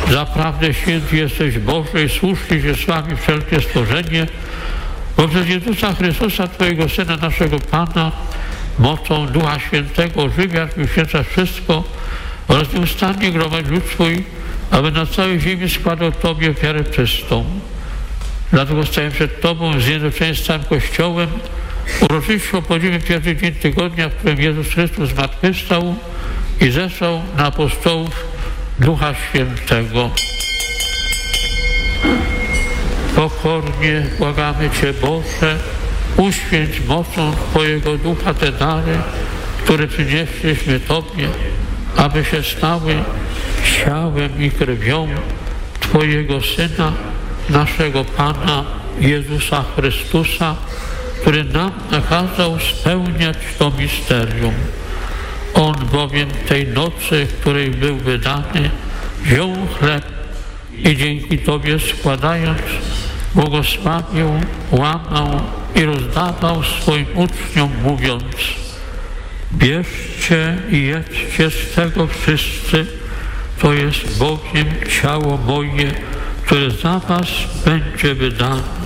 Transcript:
Zaprawdę święty jesteś Boże i słusznie się sławi wszelkie stworzenie, bo przez Jezusa Chrystusa, Twojego Syna, naszego Pana, mocą Ducha Świętego ożywiasz i uświęcasz wszystko oraz nieustannie gromadź lud Twój, aby na całej ziemi składał Tobie ofiarę czystą. Dlatego staję przed Tobą z zjednoczeniem z całym Kościołem. Uroczyście obchodzimy pierwszy dzień tygodnia, w którym Jezus Chrystus zmartwychwstał i zesłał na apostołów Ducha Świętego. Pokornie błagamy Cię, Boże, uświęć mocą Twojego Ducha te dary, które przynieśliśmy Tobie, aby się stały ciałem i krwią Twojego Syna, naszego Pana Jezusa Chrystusa, który nam nakazał spełniać to misterium. On bowiem tej nocy, w której był wydany, wziął chleb i dzięki Tobie składając, błogosławił, łamał i rozdawał swoim uczniom, mówiąc: bierzcie i jedzcie z tego wszyscy, to jest bowiem ciało moje, które za was będzie wydane.